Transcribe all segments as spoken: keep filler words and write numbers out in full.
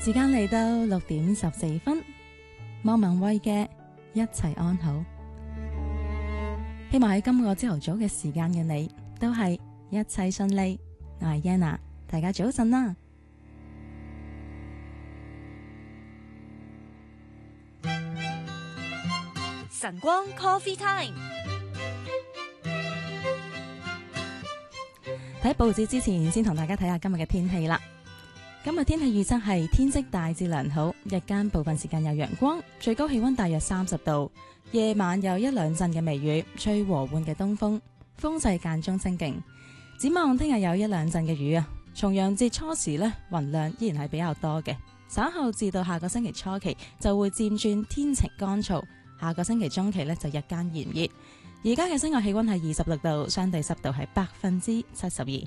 時間嚟到六點十四分，莫文蔚嘅一切安好，希望喺今個朝頭早嘅時間嘅你都係一切順利。我係 Yana， 大家早晨啦。 晨光 Coffee Time。 睇報紙之前，先同大家睇下今日嘅天氣啦。今日天氣預測係天色大致良好，日間部分時間有陽光，最高氣溫大約三十度。夜晚有一兩陣嘅微雨，吹和緩嘅東風，風勢間中清勁。展望聽日有一兩陣嘅雨啊。重陽節初時呢，雲量依然係比較多嘅，稍後至到下個星期初期就會漸轉天晴乾燥。下個星期中期呢，就日間炎熱。而家嘅室外氣溫係二十六度，相對濕度係百分之七十二。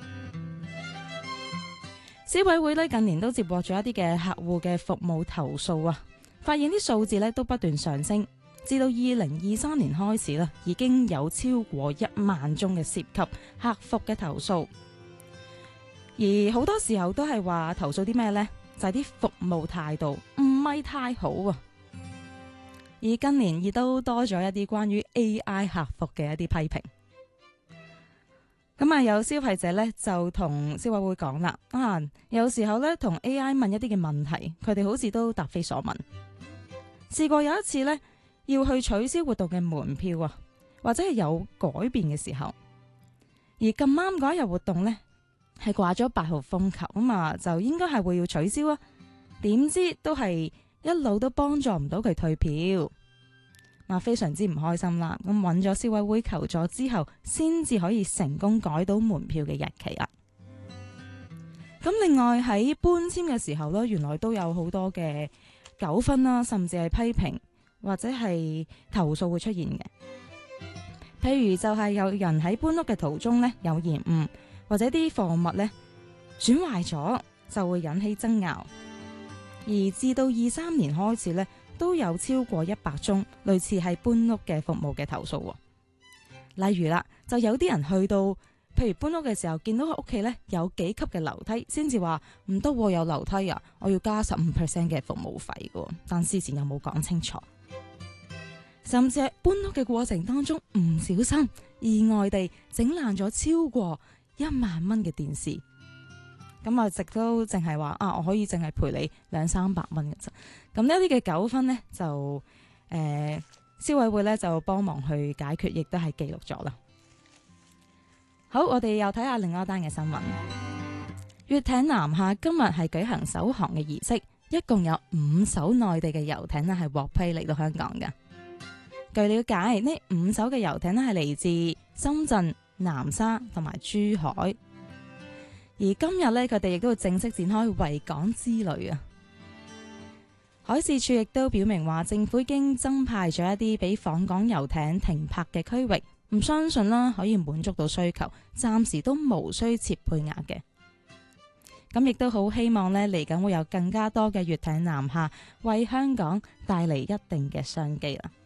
消委會呢近年都接獲咗一啲嘅客戶嘅服務投訴啊，發現啲數字呢都不斷上升，至到二零二三年開始啦，已經有超過一萬宗嘅涉及客服嘅投訴，而好多時候都係話投訴啲咩呢？就係啲服務態度唔係太好啊。而近年亦都多咗一啲關於 A I 客服嘅一啲批評。咁啊，有消費者咧就同消委會講啦，啊，有時候咧同 A I 問一啲嘅問題，佢哋好似都答非所問。試過有一次咧要去取消活動嘅門票啊，或者係有改變嘅時候，而咁啱嗰一日活動咧係掛咗八號風球啊嘛，就應該係會要取消啊，點知都係一路都幫助唔到佢退票。嗱，非常之唔開心啦！咁揾咗消委會求助之後，先至可以成功改到門票嘅日期啦。咁另外喺搬遷嘅時候呢，原來都有好多嘅糾紛啦，甚至係批評或者係投訴會出現嘅。譬如就係有人喺搬屋嘅途中呢，有延誤，或者啲貨物呢損壞咗，就會引起爭拗。而至到二三年開始呢，都有超過一百宗類似係搬屋嘅服務嘅投訴。例如啦，就有啲人去到，譬如搬屋嘅時候，見到佢屋企咧有幾級嘅樓梯，先至話唔得，有樓梯啊，我要加十五 percent 嘅服務費嘅。但事前又冇講清楚，甚至係搬屋嘅過程當中唔小心意外地整爛咗超過一萬蚊嘅電視。咁啊，直都淨係話啊，我可以淨係賠你兩三百蚊嘅啫。咁呢一啲嘅糾紛呢，就誒、呃、消委會呢就幫忙去解決，亦都係記錄咗啦。好，我哋又睇下另外一單嘅新聞。粵艇南下今日係舉行首航嘅儀式，一共有五艘內地嘅遊艇呢係獲批嚟到香港嘅。據了解，呢五艘嘅遊艇呢係嚟自深圳、南沙同埋珠海。而今日呢，佢哋亦都會正式展開維港之旅啊！海事處亦都表明話，政府已經增派咗一啲俾訪港遊艇停泊嘅區域，唔相信啦可以滿足到需求，暫時都無需設配額嘅。咁亦都好希望呢嚟緊會有更加多嘅粵艇南下，為香港帶嚟一定嘅商機啦。